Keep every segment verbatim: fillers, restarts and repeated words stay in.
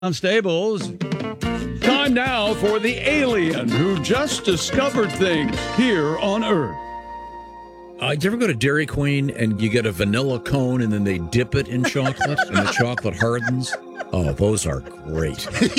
Stables. Time now for the alien who just discovered things here on Earth. Uh, did you ever go to Dairy Queen and you get a vanilla cone and then they dip it in chocolate and the chocolate hardens? Oh, those are great.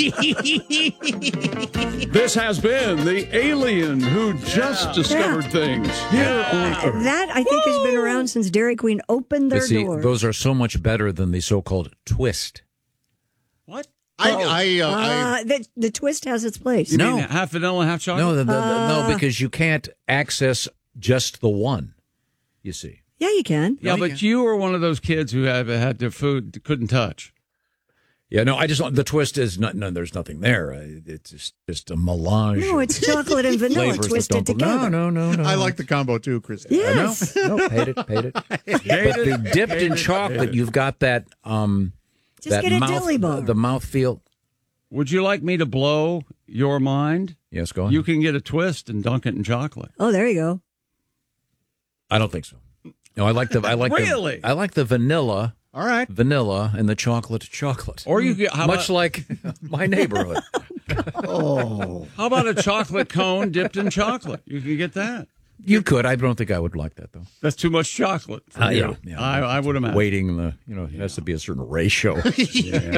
This has been the alien who just Yeah. discovered Yeah. things here on Earth. That, I think, has been around since Dairy Queen opened their But see, doors. those are so much better than the so-called twist. What? I, Oh. I, uh, I, Uh, the, the twist has its place. You No. mean half vanilla, half chocolate? No, the, the, the- Uh. no, because you can't access just the one, you see. Yeah, you can. Yeah, No, but you you were one of those kids who had had their food couldn't touch. Yeah, no, I just the twist is not. No, there's nothing there. Uh, It's just, just a melange. No, it's chocolate and vanilla flavors that twisted don't- together. No, no, no, no. I like the combo too, Chris. Yes. No, no, paid it, paid it. But the dipped in chocolate, you've got that. Um, Just that get a mouth, dilly bar. The mouth feel. Would you like me to blow your mind? Yes, go on. You can get a twist and dunk it in chocolate. Oh, there you go. I don't think so. No, I like the. I like Really? The, I like the vanilla. All right. Vanilla and the chocolate chocolate. Or you get how Much about, like my neighborhood. Oh. how about a chocolate cone dipped in chocolate? You can get that. You could. I don't think I would like that though. That's too much chocolate. for Uh, you. yeah, yeah. I, I would imagine. Waiting the. You know, it has to be a certain ratio. Yeah.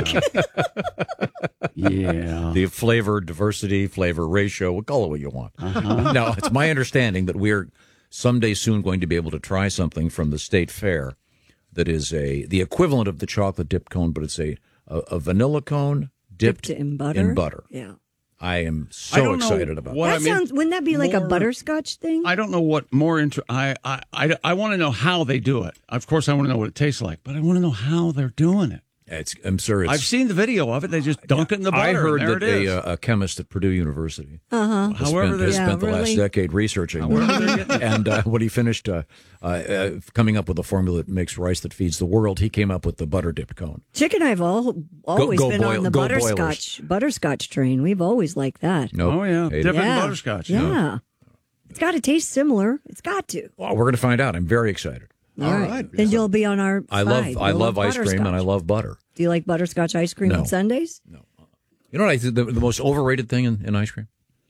yeah. The flavor diversity, flavor ratio, we'll call it what you want. Uh-huh. Now, it's my understanding that we're someday soon going to be able to try something from the state fair that is a the equivalent of the chocolate dip cone, but it's a a, a vanilla cone dipped, Dipped in butter. In butter. Yeah. I am I so don't know excited about what that I mean, sounds. Wouldn't that be like a more- butterscotch thing? I don't know what more inter- I I I, I want to know how they do it. Of course, I want to know what it tastes like, but I want to know how they're doing it. it. It's, I'm sure it's. I've seen the video of it. They just dunk it in the butter. I heard and there that it is. a, uh, a chemist at Purdue University Uh huh. has However spent, they- has Yeah, spent the last really? decade researching However they're getting it. and uh, when he finished uh, uh, uh, coming up with a formula that makes rice that feeds the world, he came up with the butter dipped cone. Chick and I have all always go been boil- on the go butterscotch butterscotch train. We've always liked that. Nope. Oh, yeah. Hate it. Different yeah. butterscotch. Yeah. It's got to taste similar. It's got to. Well, we're going to find out. I'm very excited. All right. right. Then you'll be on our I side. love I You'll love ice cream and I butterscotch. love butter. Do you like butterscotch ice cream No. on Sundays? You know what I think the, the most overrated thing in, in ice cream?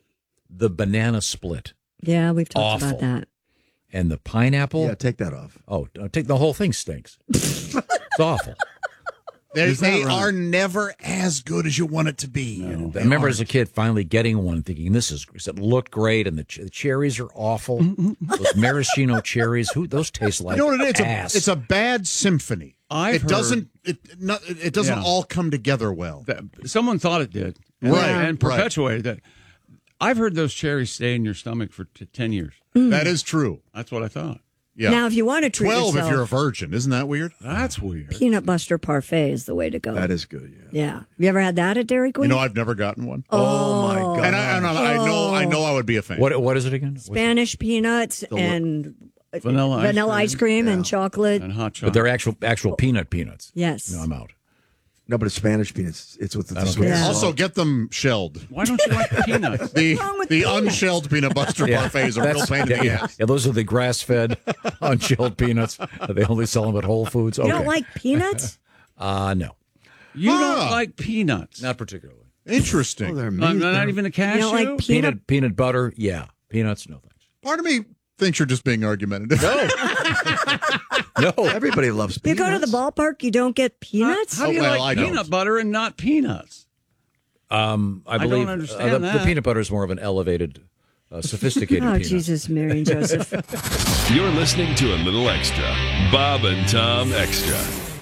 The banana split Yeah, we've talked Awful. about that. and the pineapple. Yeah, take that off. Oh, uh, take the whole thing stinks. It's awful. They, Is that they right? are never as good as you want it to be. I remember as a kid finally getting one, thinking this is it looked great, and the, ch- the cherries are awful. Those maraschino cherries, who those taste like You know what it is? It's ass. a, it's a bad symphony. I've it heard- doesn't. It not, it doesn't Yeah. all come together well. That- someone thought it did. And, Right, And right. perpetuated that. I've heard those cherries stay in your stomach for t- ten years. That is true. That's what I thought. Yeah. Now, if you want to treat Twelve yourself, if you're a virgin. Isn't that weird? That's weird. peanut butter parfait is the way to go. That is good, yeah. yeah. Have you ever had that at Dairy Queen? You know, I've never gotten one. Oh, my God. And I, and I, I know, I know, I would be a fan. what what is it again? What's- Spanish peanuts and Vanilla, vanilla ice ice cream and chocolate. and hot But chocolate. they're actual actual peanut peanuts. Yes. No, I'm out. No, but it's Spanish peanuts. It's with the I don't sweet care. sauce. Also, get them shelled. Why don't you like peanuts? The wrong with the you? unshelled peanut butter parfait is a real That's- pain in yeah, the yeah. ass. Yeah, those are the grass-fed, unchilled peanuts. They only sell them at Whole Foods. Okay. You don't like peanuts? Uh, no, You Ah. don't like peanuts. not particularly. Interesting. Oh, they're not, amazing. not even a cashew? You don't like Peanut peanut? peanut butter, yeah. Peanuts, no thanks. Part of me thinks you're just being argumentative. No. Everybody loves You peanuts. go to the ballpark, you don't get peanuts? How do you Oh, well, like I peanut don't. butter and not peanuts? Um, I don't believe understand uh, the, that. the peanut butter is more of an elevated, uh, sophisticated Oh, peanut. Jesus, Mary and Joseph. You're listening to a little extra. Bob and Tom Extra.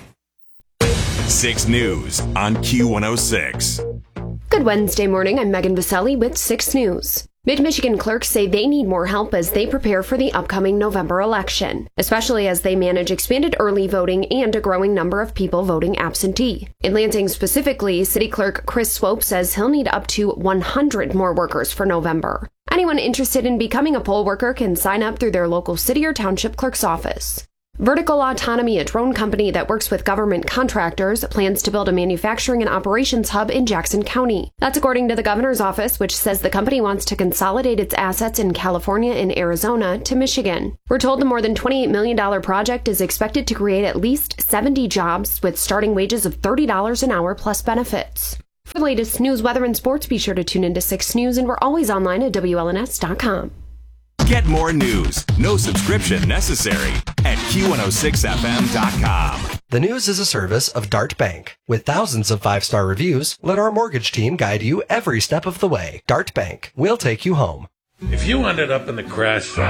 six News on Q one oh six. Good Wednesday morning. I'm Megan Vaselli with six News. Mid-Michigan clerks say they need more help as they prepare for the upcoming November election, especially as they manage expanded early voting and a growing number of people voting absentee. In Lansing specifically, City Clerk Chris Swope says he'll need up to one hundred more workers for November. Anyone interested in becoming a poll worker can sign up through their local city or township clerk's office. Vertical Autonomy, a drone company that works with government contractors, plans to build a manufacturing and operations hub in Jackson County. That's according to the governor's office, which says the company wants to consolidate its assets in California and Arizona to Michigan. We're told the more than twenty-eight million dollars project is expected to create at least seventy jobs with starting wages of thirty dollars an hour plus benefits. For the latest news, weather, and sports, be sure to tune into six News, and we're always online at W L N S dot com. Get more news, no subscription necessary, at Q one oh six F M dot com. The News is a service of Dart Bank. With thousands of five-star reviews, let our mortgage team guide you every step of the way. Dart Bank. We'll take you home. If you ended up in the crash zone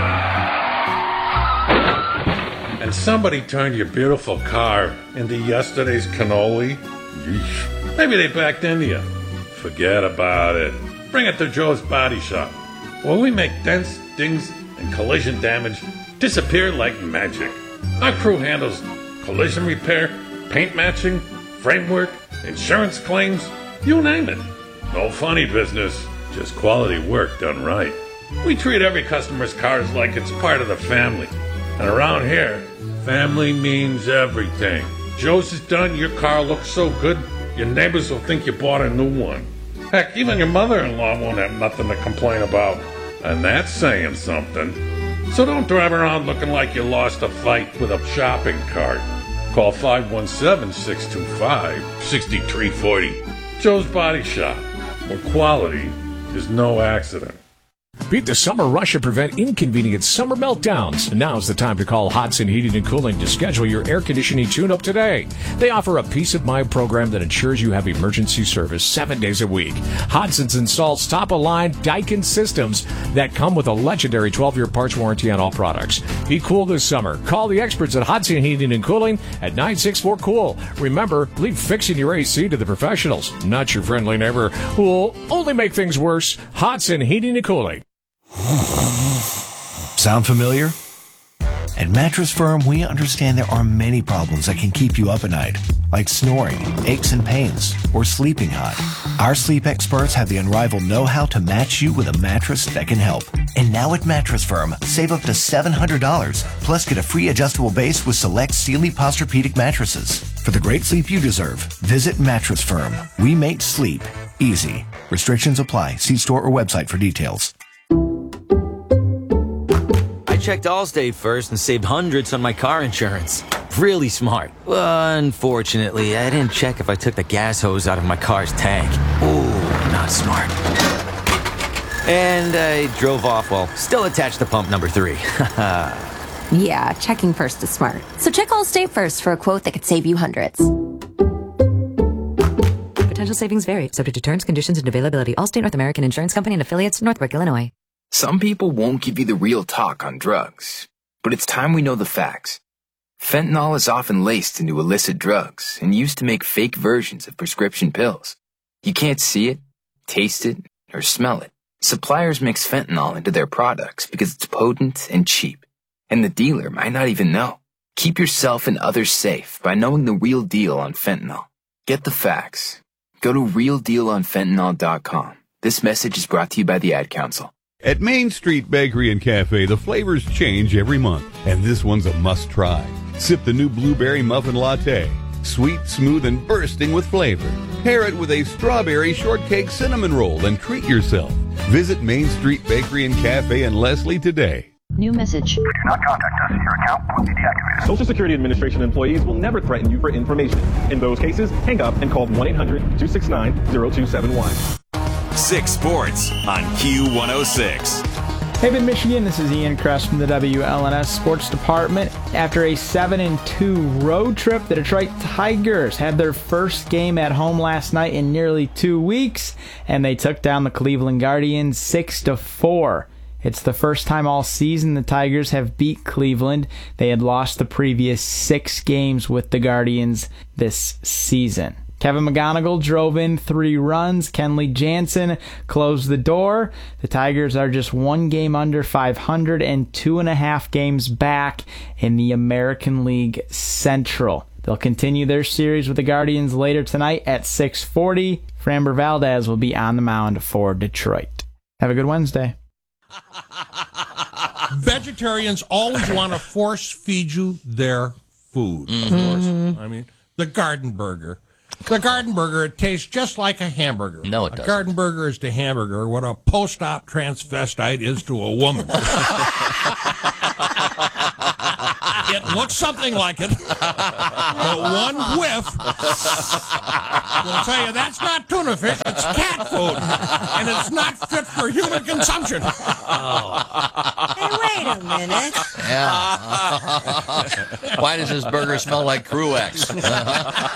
and somebody turned your beautiful car into yesterday's cannoli, yeesh, maybe they backed into you. Forget about it. Bring it to Joe's Body Shop, where we make dents, dings, and collision damage disappear like magic. Our crew handles collision repair, paint matching, framework, insurance claims, you name it. No funny business, just quality work done right. We treat every customer's cars like it's part of the family. And around here, family means everything. Joe's is done, your car looks so good, your neighbors will think you bought a new one. Heck, even your mother-in-law won't have nothing to complain about. And that's saying something. So don't drive around looking like you lost a fight with a shopping cart. Call five one seven, six two five, six three four zero. Joe's Body Shop, where quality is no accident. Beat the summer rush and prevent inconvenient summer meltdowns. Now's the time to call Hodson Heating and Cooling to schedule your air conditioning tune-up today. They offer a peace of mind program that ensures you have emergency service seven days a week. Hodson's installs top-of-line Daikin systems that come with a legendary twelve-year parts warranty on all products. Be cool this summer. Call the experts at Hodson Heating and Cooling at nine six four cool. Remember, leave fixing your A C to the professionals, not your friendly neighbor who will only make things worse. Hodson Heating and Cooling. Sound familiar? At Mattress Firm, we understand there are many problems that can keep you up at night, like snoring, aches and pains, or sleeping hot. Our sleep experts have the unrivaled know-how to match you with a mattress that can help. And now at Mattress Firm, save up to seven hundred dollars, plus get a free adjustable base with select Sealy Posturepedic mattresses. For the great sleep you deserve, visit Mattress Firm. We make sleep easy. Restrictions apply. See store or website for details. I checked Allstate first and saved hundreds on my car insurance. Really smart. Well, unfortunately, I didn't check if I took the gas hose out of my car's tank. Ooh, not smart. And I drove off while still attached to pump number three. Yeah, checking first is smart. So check Allstate first for a quote that could save you hundreds. Potential savings vary, subject to terms, conditions, and availability. Allstate North American Insurance Company and affiliates, Northbrook, Illinois. Some people won't give you the real talk on drugs, but it's time we know the facts. Fentanyl is often laced into illicit drugs and used to make fake versions of prescription pills. You can't see it, taste it, or smell it. Suppliers mix fentanyl into their products because it's potent and cheap, and the dealer might not even know. Keep yourself and others safe by knowing the real deal on fentanyl. Get the facts. Go to real deal on fentanyl dot com. This message is brought to you by the Ad Council. At Main Street Bakery and Cafe, the flavors change every month, and this one's a must-try. Sip the new blueberry muffin latte. Sweet, smooth, and bursting with flavor. Pair it with a strawberry shortcake cinnamon roll and treat yourself. Visit Main Street Bakery and Cafe in Leslie today. New message. Do not contact us. Your account will be deactivated. Social Security Administration employees will never threaten you for information. In those cases, hang up and call one eight hundred, two six nine, zero two seven one. Six Sports on Q one oh six. Hey, Mid-Michigan, this is Ian Kress from the W L N S Sports Department. After a seven and two road trip, the Detroit Tigers had their first game at home last night in nearly two weeks, and they took down the Cleveland Guardians six to four. It's the first time all season the Tigers have beat Cleveland. They had lost the previous six games with the Guardians this season. Kevin McGonigal drove in three runs. Kenley Jansen closed the door. The Tigers are just one game under five hundred and two and a half games back in the American League Central. They'll continue their series with the Guardians later tonight at six forty. Framber Valdez will be on the mound for Detroit. Have a good Wednesday. Vegetarians always want to force feed you their food, of Mm-hmm. course. I mean, the Garden Burger. The Garden Burger, it tastes just like a hamburger. No, it a doesn't. Garden Burger is to hamburger what a post-op transvestite is to a woman. It looks something like it. But one whiff will tell you that's not tuna fish, it's cat food. And it's not fit for human consumption. Hey, wait a minute. Yeah. Why does this burger smell like Cruex?